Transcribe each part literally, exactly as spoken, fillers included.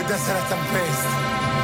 de szeretem pénzt.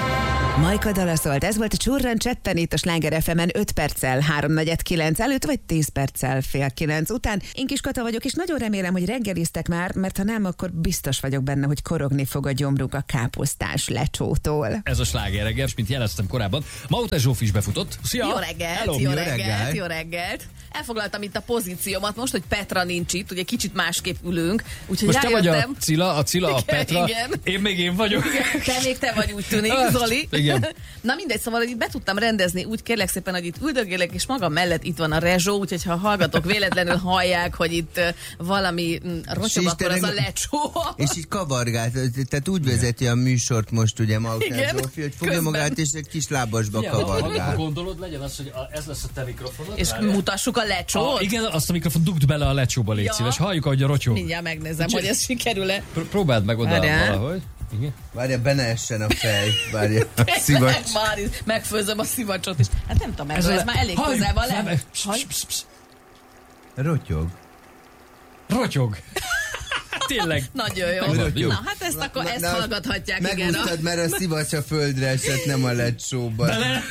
Majka Dala szólt, ez volt a Csurran Csetten itt a Sláger ef emen öt perccel háromnegyed kilenc előtt, vagy tíz perccel fél kilenc után. Én Kis Kata vagyok, és nagyon remélem, hogy reggeliztek már, mert ha nem, akkor biztos vagyok benne, hogy korogni fog a gyomruk a káposztás lecsótól. Ez a Sláger reggel, és mint jeleztem korábban, Mautás Zsófi is befutott. Szia! Jó reggelt, Hello. jó, jó reggelt, reggelt, jó reggelt. Elfoglaltam itt a pozíciómat most, hogy Petra nincs itt, ugye kicsit másképp ülünk, úgyhogy most rájöttem. te vagy a Cilla, a Cilla, a Igen, Petra, igen. én még én vagyok. Igen, te még te vagy, úgy tűnik, Zoli. Igen. Na mindegy, szóval, hogy itt be tudtam rendezni, úgy kérlek szépen, hogy itt üldögélek, és magam mellett itt van a Rezsó, úgyhogy ha hallgatok, véletlenül hallják, hogy itt valami rotyog, akkor az a lecsó. És így kavargált, tehát úgy vezeti a műsort most ugye Mautás Zsófi, hogy fogja közben magát, és egy kis lábasba Ja, kavargál. ha gondolod, legyen az, hogy a, ez lesz a te mikrofonod. És várjál. mutassuk a lecsót. A, igen, azt a mikrofon dugd bele a lecsóba, légy Ja. szíves. Halljuk, ahogy a rotyog. Mindjárt megnézem, hogy ez sikerül-e. Pr- próbáld meg oda Várjál. valahogy. Igen. Várja, be ne essen a fej, várja, a szivacs. Meg már is, megfőzöm a szivacsot is. Hát nem tudom, ez, ez már elég Halljuk. közel van Nem, le. psz, Hallj. psz, psz. Rotyog. Rotyog. Tényleg. Nagyon jó. Rotyog. Na, hát ezt akkor ezt hallgathatják, igen. Megúsztad, mert a szivacs a földre esett, nem a lecsóba.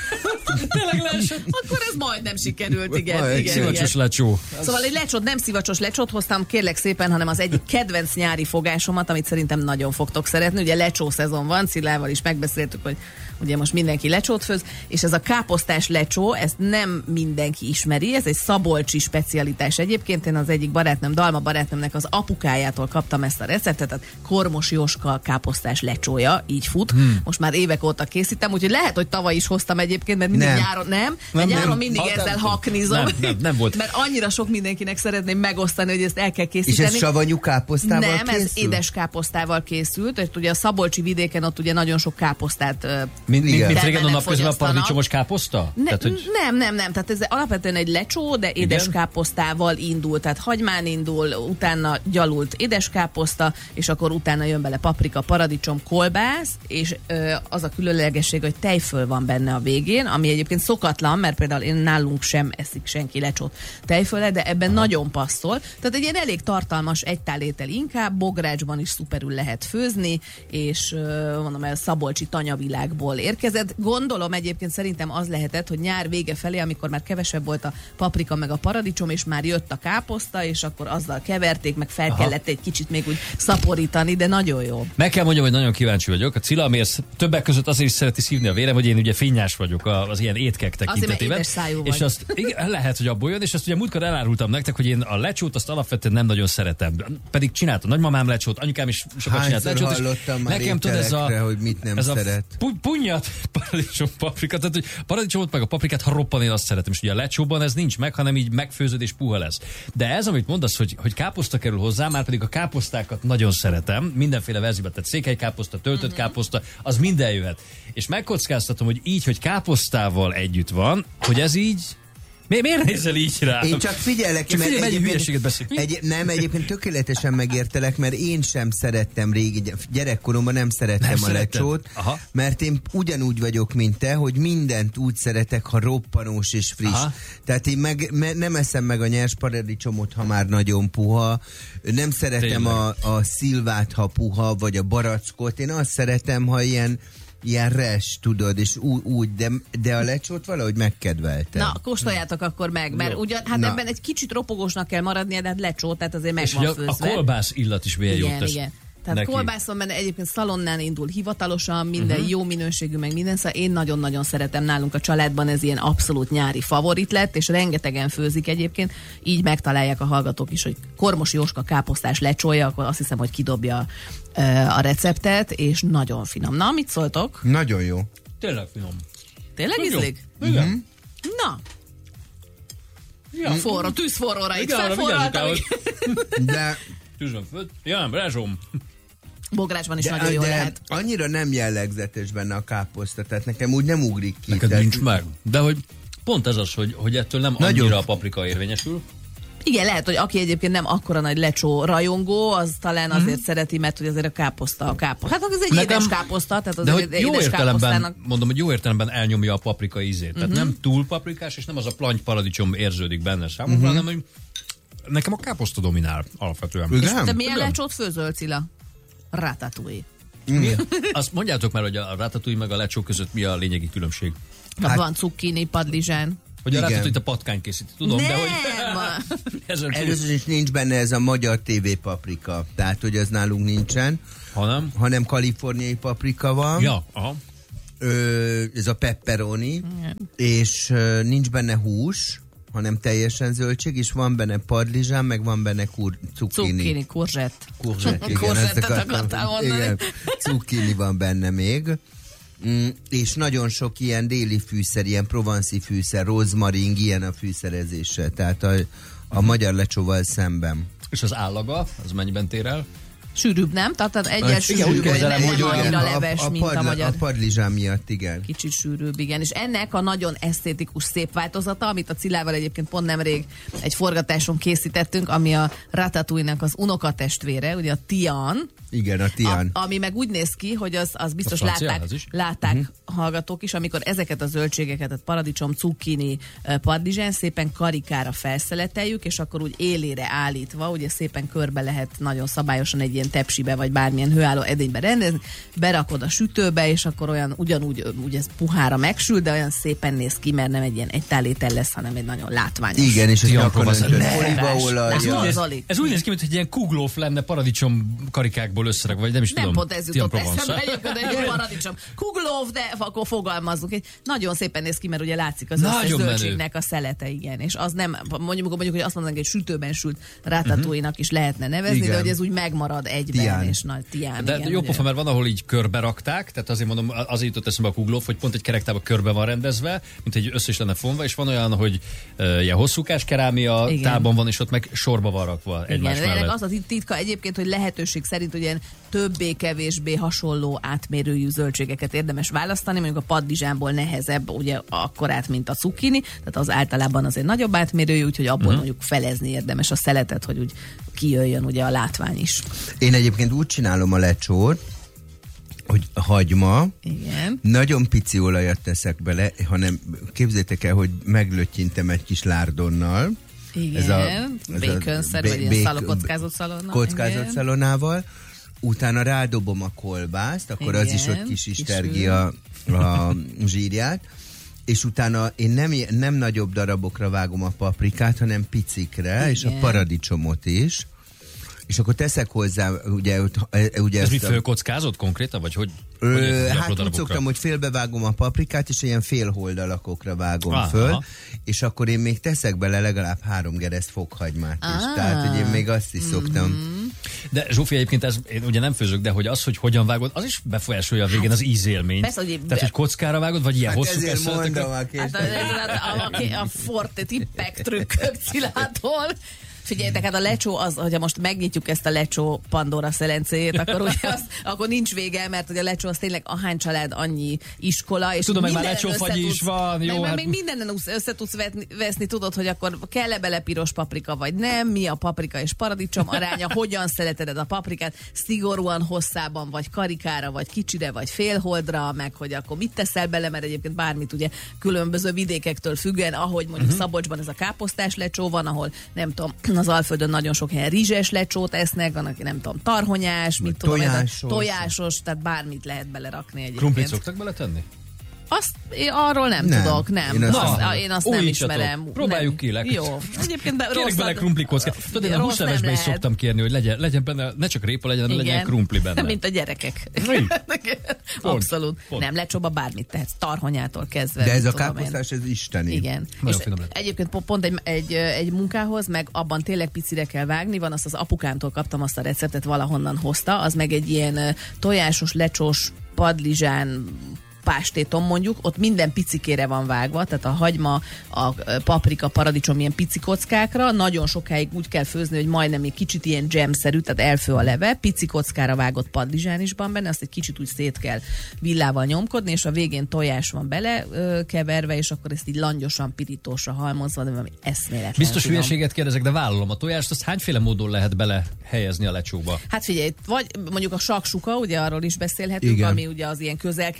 Tényleg leesett. Akkor ez majdnem sikerült, igen. Majd igen, Szivacsos igen. lecsó. Szóval egy lecsót, nem szivacsos lecsót hoztam, kérlek szépen, hanem az egyik kedvenc nyári fogásomat, amit szerintem nagyon fogtok szeretni. Ugye lecsó szezon van, Cillával is megbeszéltük, hogy ugye most mindenki lecsót főz, és ez a káposztás lecsó, ezt nem mindenki ismeri, ez egy szabolcsi specialitás. Egyébként én az egyik barátnőm, Dalma barátnőmnek az apukájától kaptam ezt a receptet, tehát Kormos Jóska káposztás lecsója, így fut. Hmm. Most már évek óta készítem, úgyhogy lehet, hogy tavaly is hoztam egyébként, mert mindig Nem. nyáron nem, Nem, mert nyáron nem. mindig Ha, ezzel nem. haknizom. Nem, nem, nem volt. Mert annyira sok mindenkinek szeretném megosztani, hogy ezt el kell És készíteni. ez savanyú káposztával Nem, készül? ez édes káposztával készült, és ugye a szabolcsi vidéken ott ugye nagyon sok káposztát ö, Mint, mint, mint régen a termelnek, napközben a fogyasztanak. paradicsomos káposzta? Ne, Tehát, hogy... Nem, nem, nem. Tehát ez alapvetően egy lecsó, de édeskáposztával indul. Tehát hagymán indul, utána gyalult édeskáposzta, és akkor utána jön bele paprika, paradicsom, kolbász, és ö, az a különlegesség, hogy tejföl van benne a végén, ami egyébként szokatlan, mert például én nálunk sem eszik senki lecsót tejföle, de ebben Aha. nagyon passzol. Tehát egy ilyen elég tartalmas egytálétel inkább, bográcsban is szuperül lehet főzni, és ö, mondom el, szabolcsi tanyavilágból érkezett. Gondolom egyébként szerintem az lehetett, hogy nyár vége felé, amikor már kevesebb volt a paprika meg a paradicsom, és már jött a káposzta, és akkor azzal keverték, meg fel Aha. kellett egy kicsit még úgy szaporítani, de nagyon jó. Meg kell mondjam, hogy nagyon kíváncsi vagyok. A Cilla, amiért többek között azért is szereti szívni a vérem, hogy én ugye finnyás vagyok az ilyen étkek tekintetében. édes szájú vagy. És azt igen, lehet, hogy abból jön, és azt ugye múltkor elárultam nektek, hogy én a lecsót azt alapvetően nem nagyon szeretem. Pedig csinálta nagymamám lecsót, anyukám is sokat csinált Hányszor lecsót. és hallottam már nekem tudod, ez a, ételekre, hogy mit nem ez a szeret. pu- punyat, paradicsom, paprika, tehát hogy paradicsomot meg a paprikát, ha roppan, én azt szeretem. És ugye a lecsóban ez nincs meg, hanem így megfőzöd és puha lesz. De ez, amit mondasz, hogy, hogy káposzta kerül hozzá, már pedig a káposztákat nagyon szeretem, mindenféle verzióban, tehát székelykáposzta, töltött uh-huh. káposzta, az minden jöhet. És megkockáztatom, hogy így, hogy káposztával együtt van, hogy ez így. Mi, miért nézel így rá? Én csak figyelek, Csak mert figyelj, mennyi egyébként, hülyeséget beszélünk. egy, nem, egyébként tökéletesen megértelek, mert én sem szerettem régi, gyerekkoromban nem szerettem Nem a szeretted. lecsót, Aha. mert én ugyanúgy vagyok, mint te, hogy mindent úgy szeretek, ha roppanós és friss. Aha. Tehát én meg, me, nem eszem meg a nyers paradicsomot, ha már nagyon puha, nem szeretem a, a szilvát, ha puha, vagy a barackot, én azt szeretem, ha ilyen ilyen res, tudod, és úgy, úgy de, de a lecsót valahogy megkedveltem. Na, kóstoljátok akkor meg, mert Jó. ugyan, hát Na. ebben egy kicsit ropogósnak kell maradnia, de hát lecsó, tehát azért meg És van ugye a, főzve. a kolbász illat is milyen jót Igen, tesz. igen. Tehát neki. kolbászon benne egyébként szalonnán indul hivatalosan, minden uh-huh. jó minőségű, meg minden, szóval én nagyon-nagyon szeretem, nálunk a családban ez ilyen abszolút nyári favorit lett, és rengetegen főzik egyébként, így megtalálják a hallgatók is, hogy Kormos Jóska káposztás lecsója, akkor azt hiszem, hogy kidobja uh, a receptet, és nagyon finom. Na, mit szóltok? Nagyon jó. Tényleg finom. Tényleg Nagyon. ízlik? Igen. Mhm. Na, Ja. forró, tűz forróra, itt Igen, arra felforraltam. vigyázzunk De, Tűzön föl. Ja, nem, Rezsom. Bográcsban is de, nagyon jó de lehet. annyira nem jellegzetes benne a káposzta, tehát nekem úgy nem ugrik ki. Neked tehát- nincs meg. De hogy pont ez az, hogy, hogy ettől nem Nagyon. annyira a paprika érvényesül. Igen, lehet, hogy aki egyébként nem akkora nagy lecsó rajongó, az talán azért mm. szereti, mert hogy azért a káposzta a káposzta. Hát az egy Nekem- édes káposzta, tehát az De egy hogy jó édes értelemben, káposztának. mondom, hogy jó értelemben elnyomja a paprika ízét. Tehát nem túl paprikás, és nem az a planty paradicsom érződik benne számomra, hanem hogy nekem a káposzta dominál alapvetően. Igen? Te milyen Igen. lecsót főzöl, Cilla? Ratatouille. Mi, azt mondjátok már, hogy a ratatouille meg a lecsó között mi a lényegi különbség? Hát, van cukkini, padlizsán. Hogy a ratatouille a patkány készíti, tudom, nem. de hogy... Először is nincs benne ez a magyar tévé paprika, tehát hogy az nálunk nincsen. Hanem? Hanem kaliforniai paprika van. Ja, aha. Ö, ez a pepperoni, igen. És ö, nincs benne hús, hanem teljesen zöldség, és van benne padlizsán, meg van benne kur, cukkini. Cukkini, kurzsett. Kurzsett, igen. Kurzsettet akartál mondani. Igen, cukkini van benne még. Mm, és nagyon sok ilyen déli fűszer, ilyen provanszi fűszer, rozmaring, ilyen a fűszerezése. Tehát a, a magyar lecsóval szemben. És az állaga, az mennyiben tér el? Sűrűbb, nem? Tehát egyes igen, sűrűbb, nem hogy annyira a, leves, a, a mint padla, a magyar. A padlizsán miatt, igen. Kicsit sűrűbb, igen. És ennek a nagyon esztétikus szép változata, amit a Cilával egyébként pont nemrég egy forgatáson készítettünk, ami a Ratatouille-nak az unokatestvére, ugye a Tian. Igen, a Tian. A, ami meg úgy néz ki, hogy az, az biztos francia, látták, az is? látták Mhm. uh-huh. hallgatók is, amikor ezeket a zöldségeket, tehát paradicsom, cukkini, padlizsán szépen karikára felszeleteljük, és akkor úgy élére állítva, ugye szépen körbe lehet nagyon szabályosan egy ilyen tepsibe, vagy bármilyen hőálló edénybe rendezni, berakod a sütőbe, és akkor olyan ugyanúgy, úgy ez puhára megsül, de olyan szépen néz ki, mert nem egy ilyen egy tálétel lesz, hanem egy nagyon látványos. Igen, és ez Tian nyakon provence. öntött Ne. olívaolaj. Ez, Ja. úgy néz, Zoli. ez úgy néz ki, mint egy ilyen kuglóf lenne paradicsom karikákból összerak, vagy nem is Nem tudom. pont ez Tian jutott Provence. eszembe, egyébként egy paradicsom. Kuglóf, de akkor fogalmazzunk. Egy nagyon szépen néz ki, mert ugye látszik az összes Nagyon menő. zöldségnek a szelete, igen. És az nem, mondjuk, mondjuk hogy azt mondanánk, hogy sütőben sült ratatouille-nak is lehetne nevezni, Igen. de hogy ez úgy megmarad egyben, Tian. és nagy Tian. De igen, jó ugye. pofa, mert van, ahol így körbe rakták, tehát azért mondom, azért jutott eszembe a kuglóf, hogy pont egy kerektába körbe van rendezve, mint egy össze is lenne fonva, és van olyan, hogy uh, ilyen hosszúkás kerámia Igen. tálban van, és ott meg sorba van rakva egymás Igen, mellett. ennek az a titka egyébként, hogy lehetőség szerint ugye többé-kevésbé hasonló átmérőjű zöldségeket érdemes választani, mondjuk a padlizsánból nehezebb, ugye akkorát, mint a cukkini, tehát az általában azért nagyobb átmérőjű, úgyhogy abból uh-huh. mondjuk felezni érdemes a szeletet, hogy úgy kijöjjön ugye a látvány is. Én egyébként úgy csinálom a lecsót, hogy hagyma, Igen. nagyon pici olajat teszek bele, hanem képzeljétek el, hogy meglöttyintem egy kis lárdonnal. Igen, Ez a- ez a baconszer, bé- vagy ilyen bék- szaló, kockázott szalonna. Kockázott igen. szalonával, utána rádobom a kolbászt, akkor az is, Igen, hogy kis kisül. istergi a, a zsírját, és utána én nem, nem nagyobb darabokra vágom a paprikát, hanem picikre, Igen. és a paradicsomot is. És akkor teszek hozzá, ugye, ugye Ez mi ezt a- fölkockázott konkrétan, vagy hogy? Ö, hogy érted, hát apró úgy darabokra? szoktam, hogy félbevágom a paprikát, és ilyen félholdalakokra vágom Aha. föl, és akkor én még teszek bele legalább három gereszt fokhagymát is. Ah. Tehát, hogy én még azt is szoktam. Mm-hmm. De Zsófi, egyébként ez, én ugye nem főzök, de hogy az, hogy hogyan vágod, az is befolyásolja a végén az ízélményt. persze, hogy- Tehát, hogy kockára vágod, vagy ilyen Hát hosszú ezért szeletekre? mondom a Hát kést. a, a, a, a forte tippek trükkök Cilától. Figyeljetek, hát a lecsó az, hogyha most megnyitjuk ezt a lecsó Pandora szelencéjét, akkor, ugye az, akkor nincs vége, mert ugye a lecsó az tényleg ahány család, annyi iskola, és Tudom, meg már mindenen lecsófagyi össze is tudsz- van, meg, jó, meg hát- még mindenen össze tudsz vetni, veszni, tudod, hogy akkor kell-e bele piros paprika, vagy nem, mi a paprika és paradicsom aránya, hogyan szereted a paprikát, szigorúan hosszában, vagy karikára, vagy kicsire, vagy félholdra, meg hogy akkor mit teszel bele, mert egyébként bármit ugye különböző vidékektől függően, ahogy mondjuk uh-huh. Szabolcsban ez a káposztás lecsó van, ahol nem tudom, az Alföldön nagyon sok helyen rizses lecsót esznek, van, aki nem tudom, tarhonyás, mit tudom, ez a tojásos. tojásos, tehát bármit lehet belerakni egyébként. Krumplit szoktak beletenni? Azt én arról nem, Nem. tudok, nem. Én Én azt azt, nem. azt, én azt nem Újítsatok. ismerem. Próbáljuk nem. ki, leg- Jó. Egyébként be, Kérlek rossz bele ad- krumpli kockát. Tudod, én a rossz húslevesben nem is lehet. szoktam kérni, hogy legyen, legyen benne, ne csak répa legyen, hanem legyen Igen. krumpli benne. Mint a gyerekek. Mi? Abszolút. pont. Nem, lecsóba bármit tehetsz, tarhonyától kezdve. De ez mit a tudom én. káposztás, ez isteni. Igen. Nagyon És finom lett. egyébként po- pont egy, egy, egy munkához, meg abban tényleg picire kell vágni, van, azt az apukámtól kaptam azt a receptet, valahonnan hozta, az meg egy ilyen ö, tojásos, lecsós, padlizsán pástétom mondjuk, ott minden picikére van vágva, tehát a hagyma, a paprika, paradicsom ilyen pici kockákra, nagyon sokáig úgy kell főzni, hogy majdnem egy kicsit ilyen dzsemszerű, tehát elfő a leve, pici kockára vágott padlizsán is van benne, azt egy kicsit úgy szét kell villával nyomkodni, és a végén tojás van bele ö, keverve, és akkor ezt így langyosan, pirítósra halmozva, de valami eszméletlen. Biztos finom. hülyeséget kérdezek, de vállalom a tojást, azt hányféle módon lehet bele helyezni a lecsóba? Hát figyelj, vagy mondjuk a saksuka, ugye arról is beszélhetünk, Igen. ami ugye az ilyen közel-keleti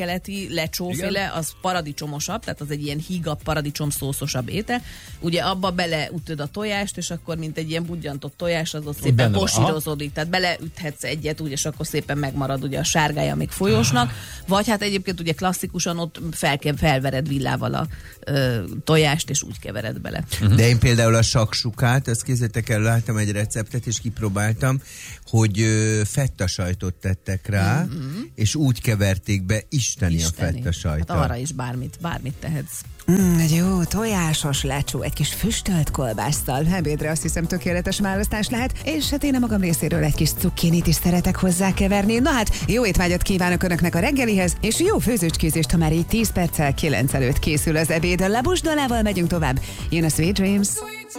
lecsóféle, az paradicsomosabb, tehát az egy ilyen hígabb, paradicsom szószosabb étel. Ugye abba beleütöd a tojást, és akkor mint egy ilyen budjantott tojás, az ott szépen benne van. posírozódik. Tehát beleüthetsz egyet, úgy, és akkor szépen megmarad ugye a sárgája még folyósnak. Vagy hát egyébként ugye klasszikusan ott fel, felvered villával a ö, tojást, és úgy kevered bele. Uh-huh. De én például a saksukát, azt kézzétek el, láttam egy receptet, és kipróbáltam, hogy ö, fettasajtot tettek rá, uh-huh. és úgy keverték be, isteni, isteni. a fettasajta. Hát arra is bármit, bármit tehetsz. Mm, egy jó tojásos lecsó, egy kis füstölt kolbásztal. Ebédre azt hiszem tökéletes választás lehet, és hát én a magam részéről egy kis cukkinit is szeretek hozzá keverni. Na hát, jó étvágyat kívánok Önöknek a reggelihez, és jó főzőcskézést, ha már így tíz perccel kilenc előtt készül az ebéd. Labusdalával megyünk tovább. Jön a Sweet Dreams.